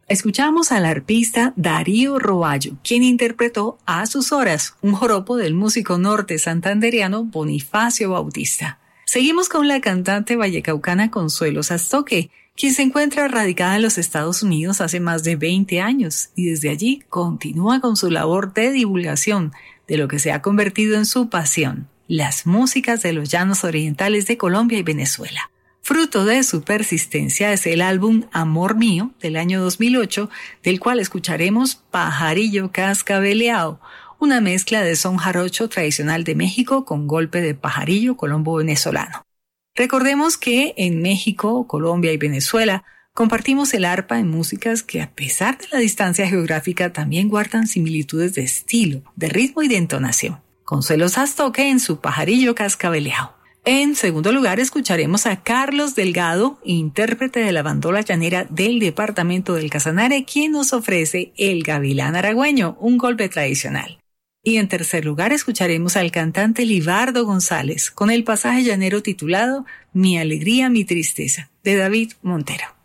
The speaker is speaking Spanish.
Escuchamos al arpista Darío Roballo, quien interpretó A sus horas, un joropo del músico norte santandereano Bonifacio Bautista. Seguimos con la cantante vallecaucana Consuelo Sastoque, quien se encuentra radicada en los Estados Unidos hace más de 20 años y desde allí continúa con su labor de divulgación de lo que se ha convertido en su pasión, las músicas de los llanos orientales de Colombia y Venezuela. Fruto de su persistencia es el álbum Amor Mío del año 2008, del cual escucharemos Pajarillo Cascabeleao, una mezcla de son jarocho tradicional de México con golpe de pajarillo colombo venezolano. Recordemos que en México, Colombia y Venezuela compartimos el arpa en músicas que a pesar de la distancia geográfica también guardan similitudes de estilo, de ritmo y de entonación. Consuelo Sastoque en su Pajarillo Cascabeleao. En segundo lugar, escucharemos a Carlos Delgado, intérprete de la bandola llanera del departamento del Casanare, quien nos ofrece el gavilán aragüeño, un golpe tradicional. Y en tercer lugar, escucharemos al cantante Libardo González con el pasaje llanero titulado Mi alegría, mi tristeza, de David Montero.